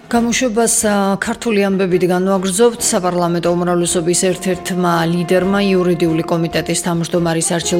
გამოშვებას ქართული ამბებით განვაგრძობთ საპარლამენტო უმრავლესობის ერთ-ერთმა ლიდერმა იურიდიული კომიტეტის თავმჯდომარის არჩილ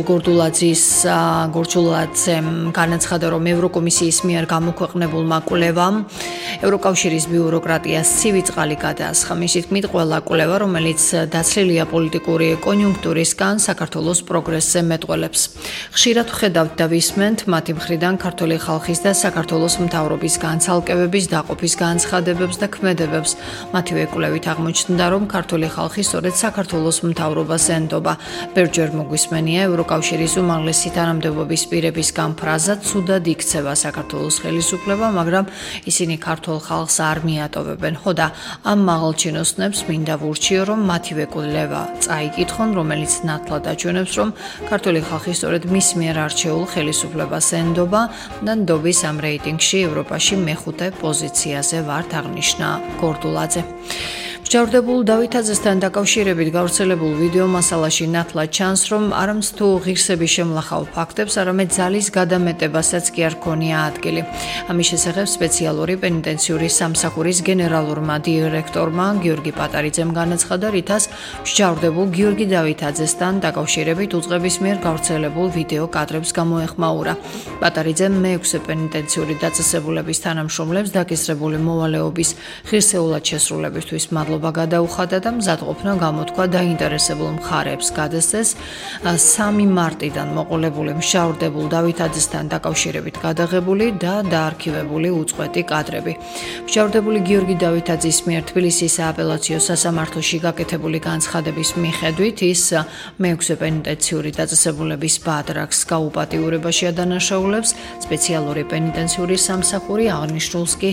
გორჯულაძემ განაცხადა, რომ ევროკომისიის მიერ გამოქვეყნებულმა კვლევამ ევროკავშირის ბიუროკრატიას ცივი წყალი გადაასხა. მისი თქმით, ყველა კვლევა, რომელიც დაცლილია პოლიტიკური კონიუნქტურისგან, საქართველოს პროგრესზე მეტყველებს. ხშირად ვხედავთ და ვისმენთ მათი მხრიდან ქართული ხალხის და საქართველოს მთავრობის განცალკევების დაყოფის განცხადებებს და ქმედებებს. მათივე კვლევით აღმოჩნდა, რომ ქართული ხალხი სწორედ საქართველოს მთავრობას ენდობა. ბერჯერ მოგვისმენია ევროკავშირის უმაღლესი თანამდებობის პირებისგან ფრაზა ცუდად იქცევა საქართველოს ხელისუფლება, მაგრამ ისინი ქართულ ხალხს არ მიატოვებენ. ხოდა ამ მაღალ ჩინოსნებს მინდა ვურჩიო, რომ მათივე კვლევა წაიკითხონ, რომელიც ნათლად აჩვენებს, რომ ქართული ხალხი სწორედ მის მიერ არჩეულ ხელისუფლებას ენდობა და ნდობის ამ რეიტინგში ევროპაში მეხუთე პოზიციაზე ვართ, აღნიშნა გორჯულაძე. მსჯავრდებულ დავითაძესთან დაკავშირებით გავრცელებულ ვიდეო მასალაში ნათლად ჩანს, რომ არამც თუ ღირსების შემლახავ ფაქტებს, არამედ ძალის გადამეტებასაც კი არ ქონია ადგილი. ამის შესახებ სპეციალური პენიტენციური სამსახურის გენერალურმა დირექტორმა გიორგი პატარიძემ განაცხადა, რითაც მსჯავრდებულ გიორგი დავითაძესთან დაკავშირებით უწყების მიერ გავრცელებულ ვიდეო კადრებს გამოეხმაურა. პატარიძემ მე-6 პენიტენციური დაწესებულების თანამშრომლებს დაკისრებული მოვალეობის ღირსეულად შესრულებისთვის მადლობა გადაუხადა და მზადყოფნა გამოთქვა დაინტერესებულ მხარეებს გადასცეს 3 მარტიდან მოყოლებული მსჯავრდებულ დავითაძესთან დაკავშირებით გადაღებული და დაარქივებული უწყვეტი კადრები. მსჯავრდებული გიორგი დავითაძის მიერ თბილისის სააპელაციო სასამართლოში გაკეთებული განცხადების მიხედვით ის მე-6 პენიტენციური დაწესებულების ბადრაკს გაუპატიურებაში ადანაშაულებს, სპეციალური პენიტენციური სამსახური აღნიშნულს კი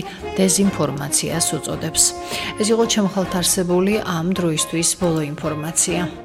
დეზინფორმაციას უწოდებს. ეს იყო ჩემ ხალხ არსებული ამ დროისთვის ბოლო ინფორმაცია.